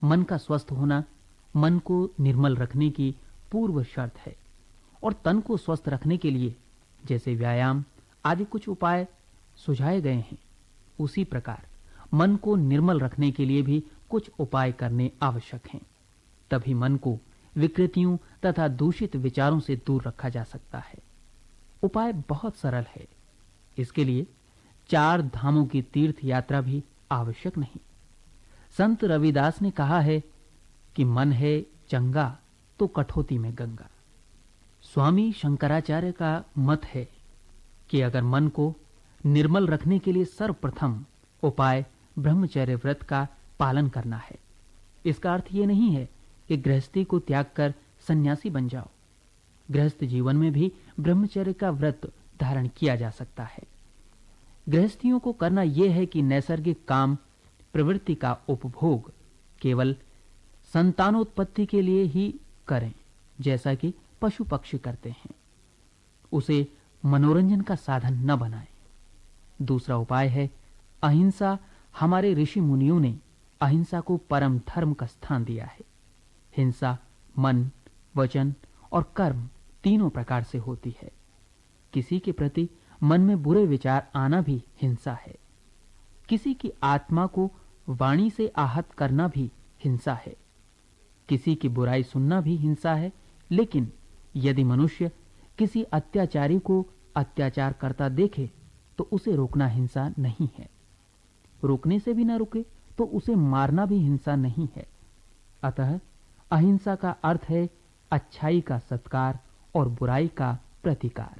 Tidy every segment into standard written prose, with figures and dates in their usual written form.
मन का स्वस्थ होना मन को निर्मल रखने की पूर्व शर्त है और तन को स्वस्थ रखने के लिए जैसे व्यायाम आदि कुछ उपाय सुझाए गए हैं, उसी प्रकार मन को निर्मल रखने के लिए भी कुछ उपाय करने आवश्यक हैं। तभी मन को विकृतियों तथा दूषित विचारों से दूर रखा जा सकता है। उपाय बहुत सरल है। इसके लिए 4 धामों की तीर्थ यात्रा भी आवश्यक नहीं। संत रविदास ने कहा है कि मन है चंगा तो कठौती में गंगा। स्वामी शंकराचार्य का मत है कि अगर मन को निर्मल रखने के लिए सर्वप्रथम उपाय ब्रह्मचर्य व्रत का पालन करना है। इसका अर्थ यह नहीं है कि गृहस्थी को त्याग कर सन्यासी बन जाओ। गृहस्थ जीवन में भी ब्रह्मचर्य का व्रत धारण किया जा सकता है। गृहस्थियों को करना यह है कि नैसर्गिक काम प्रवृत्ति का उपभोग केवल संतानोत्पत्ति के लिए ही करें, जैसा कि पशु पक्षी करते हैं। उसे मनोरंजन का साधन न बनाएं। दूसरा उपाय है अहिंसा। हमारे ऋषि मुनियों ने अहिंसा को परम धर्म का स्थान दिया है। हिंसा मन, वचन और कर्म तीनों प्रकार से होती है। किसी के प्रति मन में बुरे विचार आना भी हिंसा है। किसी की आत्मा को वाणी से आहत करना भी हिंसा है। किसी की बुराई सुनना भी हिंसा है। लेकिन यदि मनुष्य किसी अत्याचारी को अत्याचार करता देखे तो उसे रोकना हिंसा नहीं है। रोकने से भी ना रुके तो उसे मारना भी हिंसा नहीं है। अतः अहिंसा का अर्थ है अच्छाई का सत्कार और बुराई का प्रतिकार।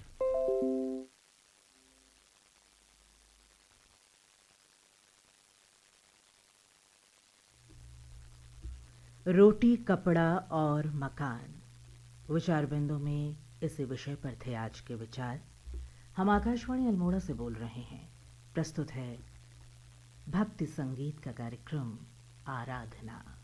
रोटी, कपड़ा और मकान, विचार बिंदु में इसी विषय पर थे आज के विचार। हम आकाशवाणी अल्मोड़ा से बोल रहे हैं। प्रस्तुत है भक्ति संगीत का कार्यक्रम आराधना।